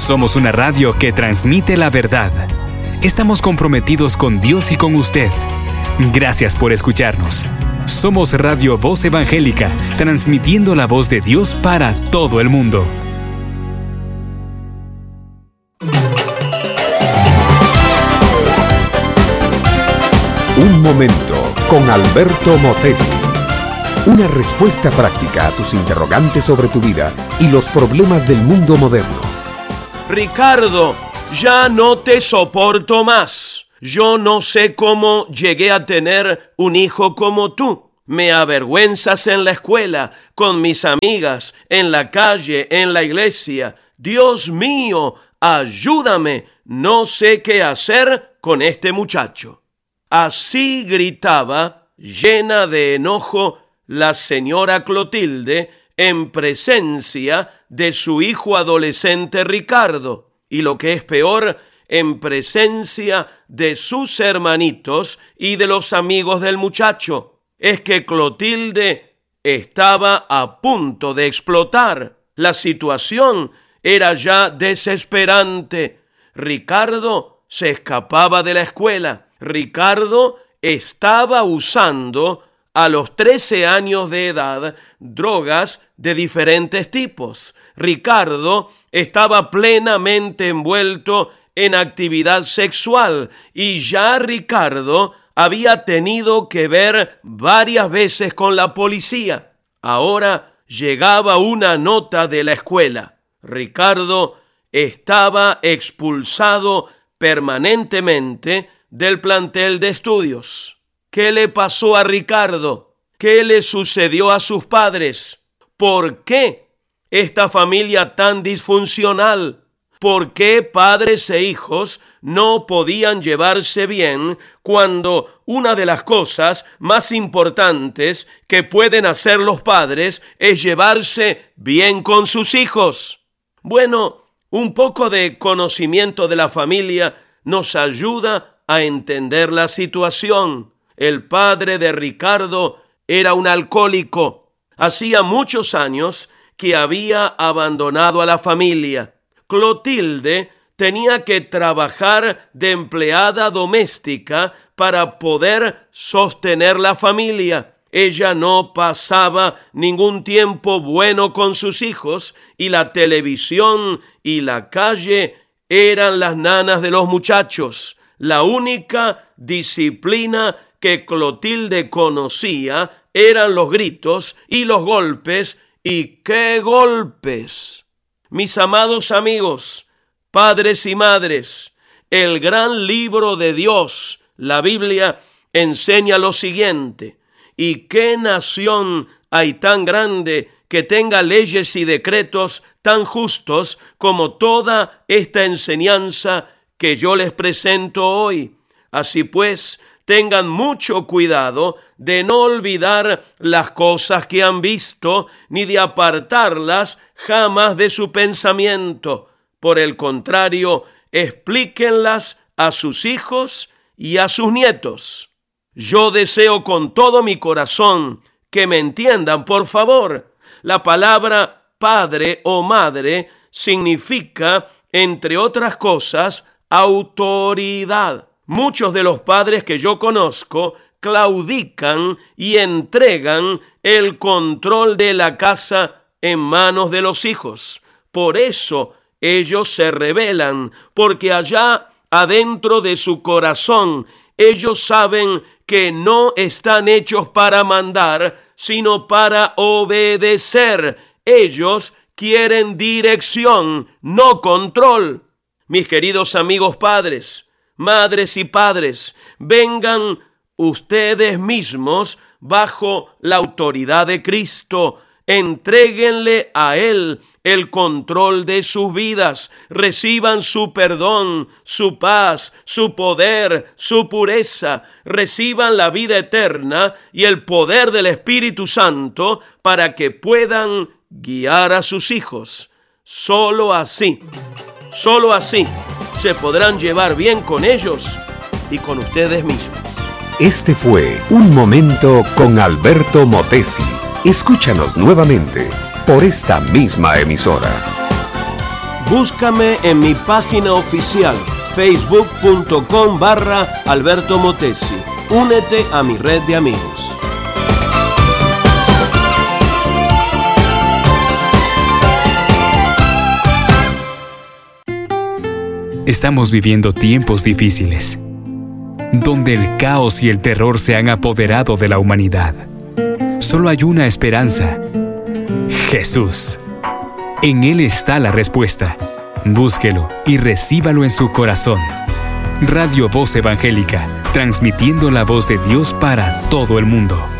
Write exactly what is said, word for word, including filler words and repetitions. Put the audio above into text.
Somos una radio que transmite la verdad. Estamos comprometidos con Dios y con usted. Gracias por escucharnos. Somos Radio Voz Evangélica, transmitiendo la voz de Dios para todo el mundo. Un momento con Alberto Motesi. Una respuesta práctica a tus interrogantes sobre tu vida y los problemas del mundo moderno. Ricardo, ya no te soporto más. Yo no sé cómo llegué a tener un hijo como tú. Me avergüenzas en la escuela, con mis amigas, en la calle, en la iglesia. Dios mío, ayúdame. No sé qué hacer con este muchacho. Así gritaba, llena de enojo, la señora Clotilde en presencia de su hijo adolescente Ricardo. Y lo que es peor, en presencia de sus hermanitos y de los amigos del muchacho. Es que Clotilde estaba a punto de explotar. La situación era ya desesperante. Ricardo se escapaba de la escuela. Ricardo estaba usando a los trece años de edad drogas de diferentes tipos. Ricardo estaba plenamente envuelto en actividad sexual y ya Ricardo había tenido que ver varias veces con la policía. Ahora llegaba una nota de la escuela. Ricardo estaba expulsado permanentemente del plantel de estudios. ¿Qué le pasó a Ricardo? ¿Qué le sucedió a sus padres? ¿Por qué esta familia tan disfuncional? ¿Por qué padres e hijos no podían llevarse bien cuando una de las cosas más importantes que pueden hacer los padres es llevarse bien con sus hijos? Bueno, un poco de conocimiento de la familia nos ayuda a entender la situación. El padre de Ricardo era un alcohólico. Hacía muchos años que había abandonado a la familia. Clotilde tenía que trabajar de empleada doméstica para poder sostener la familia. Ella no pasaba ningún tiempo bueno con sus hijos y la televisión y la calle eran las nanas de los muchachos. La única disciplina que Clotilde conocía eran los gritos y los golpes. ¿Y qué golpes? Mis amados amigos, padres y madres, el gran libro de Dios, la Biblia, enseña lo siguiente. ¿Y qué nación hay tan grande que tenga leyes y decretos tan justos como toda esta enseñanza que yo les presento hoy? Así pues, tengan mucho cuidado de no olvidar las cosas que han visto, ni de apartarlas jamás de su pensamiento. Por el contrario, explíquenlas a sus hijos y a sus nietos. Yo deseo con todo mi corazón que me entiendan, por favor. La palabra padre o madre significa, entre otras cosas, autoridad. Muchos de los padres que yo conozco claudican y entregan el control de la casa en manos de los hijos. Por eso ellos se rebelan, porque allá adentro de su corazón ellos saben que no están hechos para mandar, sino para obedecer. Ellos quieren dirección, no control. Mis queridos amigos padres, madres y padres, vengan ustedes mismos bajo la autoridad de Cristo. Entréguenle a Él el control de sus vidas. Reciban su perdón, su paz, su poder, su pureza. Reciban la vida eterna y el poder del Espíritu Santo para que puedan guiar a sus hijos. Solo así, solo así se podrán llevar bien con ellos y con ustedes mismos. Este fue Un Momento con Alberto Motesi. Escúchanos nuevamente por esta misma emisora. Búscame en mi página oficial, facebook.com barra Alberto Motesi. Únete a mi red de amigos. Estamos viviendo tiempos difíciles, donde el caos y el terror se han apoderado de la humanidad. Solo hay una esperanza: Jesús. En Él está la respuesta. Búsquelo y recíbalo en su corazón. Radio Voz Evangélica, transmitiendo la voz de Dios para todo el mundo.